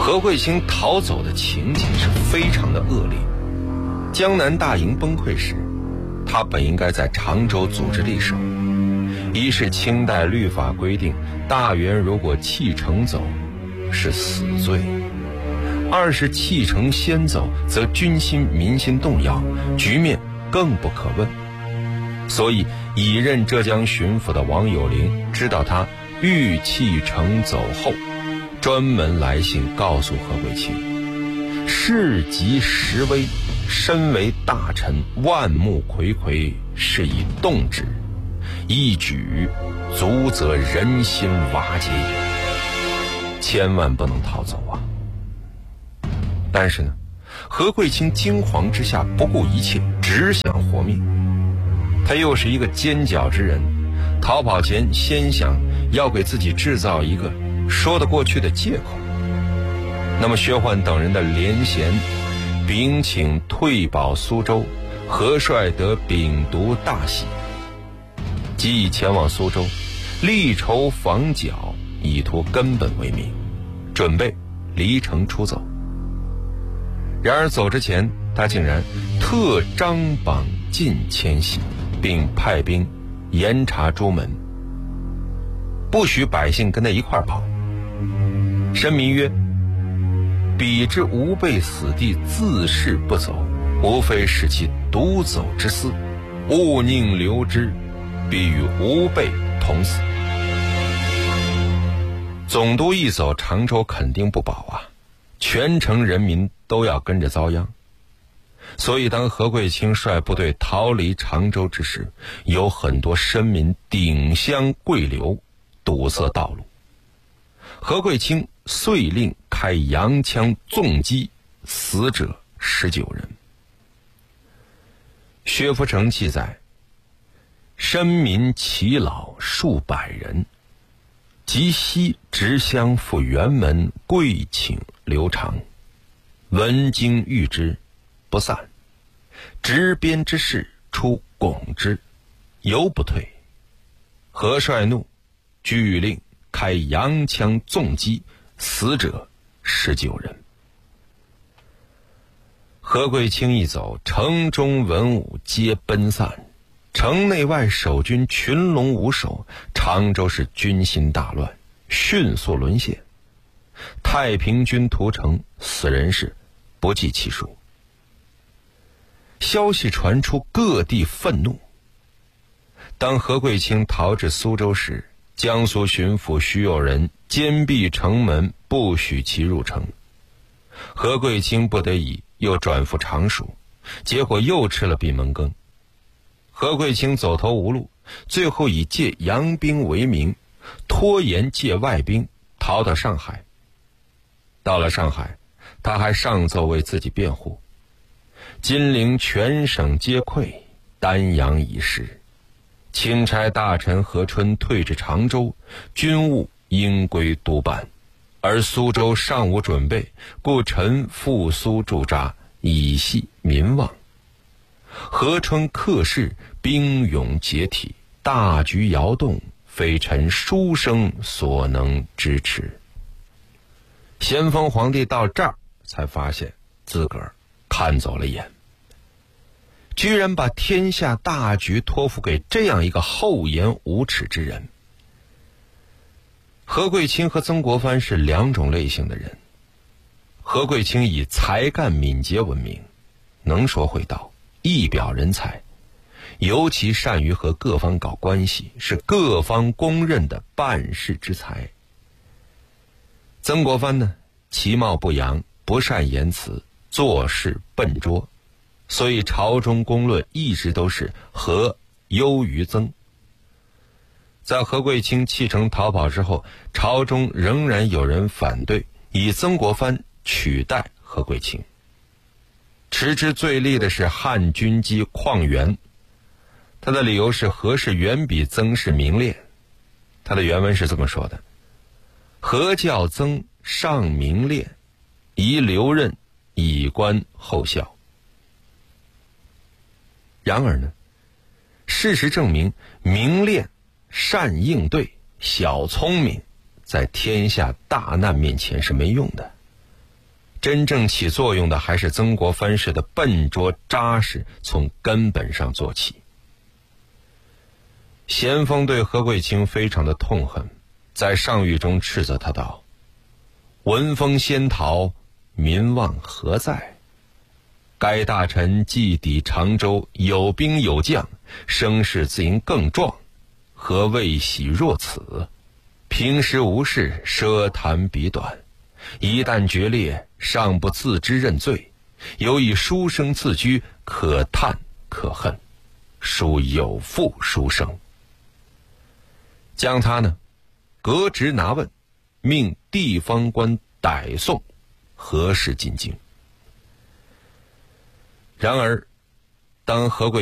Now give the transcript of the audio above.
何贵卿逃走的情景是非常的恶劣。江南大营崩溃时，他本应该在常州组织力守。一是清代律法规定，大员如果弃城走是死罪；二是弃城先走，则军心民心动摇，局面更不可问。所以已任浙江巡抚的王有龄知道他欲弃城走后，专门来信告诉何贵卿，事急时危，身为大臣，万目睽睽，是以动之，一举足则人心瓦解也，千万不能逃走啊！但是呢，何贵卿惊惶之下不顾一切，只想活命。他又是一个奸狡之人，逃跑前先想要给自己制造一个说得过去的借口。那么薛焕等人的联衔禀请退保苏州，何帅得秉读大喜，即已前往苏州，力筹防剿，以图根本为名，准备离城出走。然而走之前，他竟然特张榜禁迁徙，并派兵严查朱门，不许百姓跟他一块跑。申明曰：彼之吾辈死地自是不走，无非使其独走之思，勿宁留之，必与吾辈同死。总督一走，常州肯定不保啊，全城人民都要跟着遭殃。所以当何贵卿率部队逃离常州之时，有很多绅民顶香跪留，堵塞道路。何贵卿遂令开洋枪纵击，死者19人。薛福成记载，绅民耆老数百人，即悉执香赴辕门跪请刘长，闻经谕之，不散，执鞭之士出拱之，犹不退。何帅怒，具令开洋枪纵击，死者19人。何贵卿一走，城中文武皆奔散，城内外守军群龙无首，常州是军心大乱，迅速沦陷。太平军屠城，死人是不计其数。消息传出，各地愤怒。当何贵卿逃至苏州时，江苏巡抚徐有仁坚闭城门，不许其入城。何贵卿不得已又转赴常熟，结果又吃了闭门羹。何贵卿走投无路，最后以借洋兵为名，拖延借外兵，逃到上海。到了上海，他还上奏为自己辩护：金陵全省皆溃，丹阳已失，钦差大臣何春退至常州，军务应归督办，而苏州尚无准备，故臣赴苏驻扎，以系民望。何春克事，兵勇解体，大局摇动，非臣书生所能支持。咸丰皇帝到这儿才发现自个儿看走了眼，居然把天下大局托付给这样一个厚颜无耻之人。何贵卿和曾国藩是两种类型的人。何贵卿以才干敏捷闻名，能说会道，一表人才，尤其善于和各方搞关系，是各方公认的办事之才。曾国藩呢，其貌不扬，不善言辞，做事笨拙，所以朝中公论一直都是何优于曾。在何贵卿弃城逃跑之后，朝中仍然有人反对以曾国藩取代何贵卿。持之最厉的是汉军机况元，他的理由是何氏远比曾氏明练。他的原文是这么说的：何教曾尚明练，宜留任，以观后效。然而呢，事实证明，明练、善应对、小聪明，在天下大难面前是没用的。 真正起作用的还是曾国藩式的笨拙扎实，从根本上做起。咸丰对何贵卿非常的痛恨，在上谕中斥责他道：闻风先逃，民望何在？该大臣既抵常州，有兵有将，声势自应更壮，何未喜若此？平时无事，奢谈笔短，一旦决裂，尚不自知认罪，有以书生自居，可叹可恨，属有负书生。将他呢革职拿问，命地方官逮送，何事进京。然而当何贵